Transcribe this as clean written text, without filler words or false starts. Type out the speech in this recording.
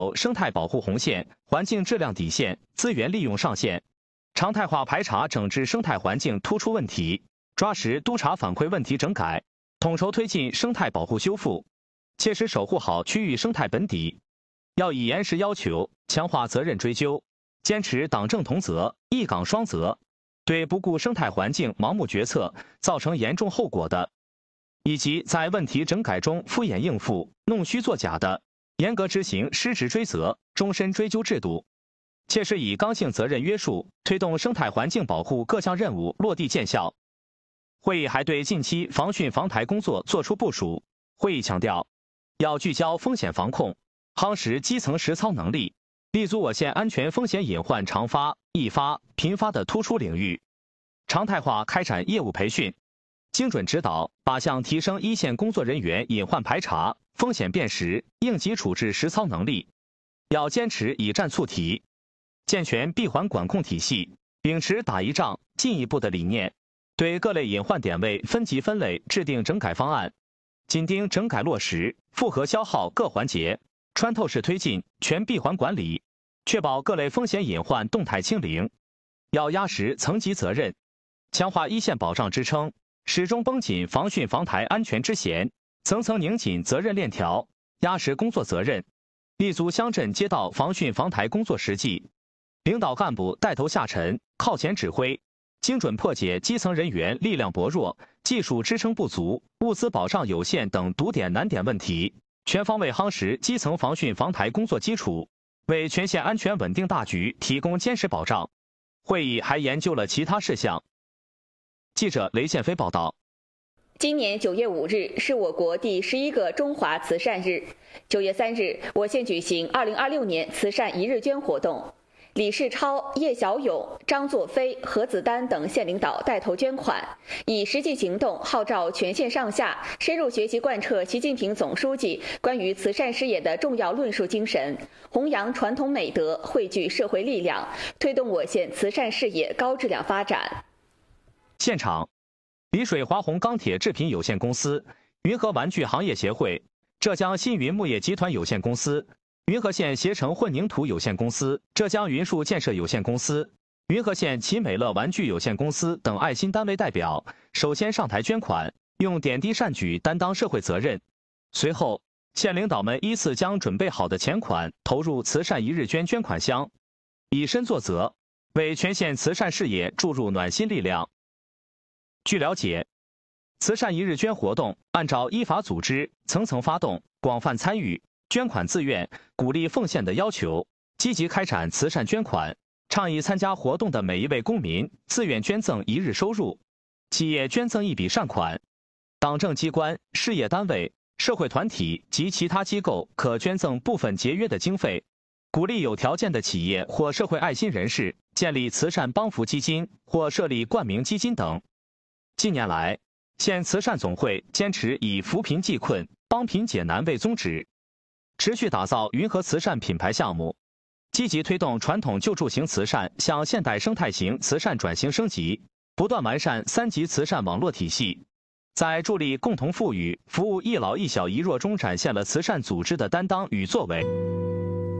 生态保护红线、环境质量底线、资源利用上限，常态化排查整治生态环境突出问题，抓实督查反馈问题整改，统筹推进生态保护修复，切实守护好区域生态本底。要以严实要求，强化责任追究，坚持党政同责、一岗双责，对不顾生态环境盲目决策造成严重后果的，以及在问题整改中敷衍应付、弄虚作假的，严格执行失职追责、终身追究制度，切实以刚性责任约束，推动生态环境保护各项任务落地见效。会议还对近期防汛防台工作作出部署。会议强调，要聚焦风险防控，夯实基层实操能力，立足我县安全风险隐患常发、易发、频发的突出领域，常态化开展业务培训，精准指导靶向提升一线工作人员隐患排查、风险辨识、应急处置实操能力。要坚持以战促提，健全闭环管控体系，秉持打一仗进一步的理念，对各类隐患点位分级分类制定整改方案，紧盯整改落实、负荷消耗各环节，穿透式推进全闭环管理，确保各类风险隐患动态清零。要压实层级责任，强化一线保障支撑，始终绷紧防汛防台安全支弦，层层拧紧责任链条，压实工作责任，立足乡镇街道防汛防台工作实际，领导干部带头下沉，靠前指挥，精准破解基层人员力量薄弱、技术支撑不足、物资保障有限等堵点难点问题，全方位夯实基层防汛防台工作基础，为全县安全稳定大局提供坚实保障。会议还研究了其他事项。记者雷建飞报道。 今年9月5日是我国第11个中华慈善日。9月3日，我县举行2026年慈善一日捐活动。李世超、叶小勇、张作飞、何子丹等县领导带头捐款，以实际行动号召全县上下深入学习贯彻习近平总书记关于慈善事业的重要论述精神，弘扬传统美德，汇聚社会力量，推动我县慈善事业高质量发展。 现场，丽水华虹钢铁制品有限公司、云和玩具行业协会、浙江新云木业集团有限公司、云和县携程混凝土有限公司、浙江云树建设有限公司、云和县奇美乐玩具有限公司等爱心单位代表首先上台捐款，用点滴善举担当社会责任。随后，县领导们依次将准备好的钱款投入慈善一日捐款箱，以身作则，为全县慈善事业注入暖心力量。据了解，慈善一日捐活动按照依法组织、层层发动、广泛参与、捐款自愿、鼓励奉献的要求，积极开展慈善捐款，倡议参加活动的每一位公民自愿捐赠一日收入，企业捐赠一笔善款，党政机关、事业单位、社会团体及其他机构可捐赠部分节约的经费，鼓励有条件的企业或社会爱心人士建立慈善帮扶基金或设立冠名基金等。近年来，县慈善总会坚持以扶贫济困、帮贫解难为宗旨，持续打造云和慈善品牌项目，积极推动传统救助型慈善向现代生态型慈善转型升级，不断完善3级慈善网络体系，在助力共同富裕、服务一老一小一弱中展现了慈善组织的担当与作为。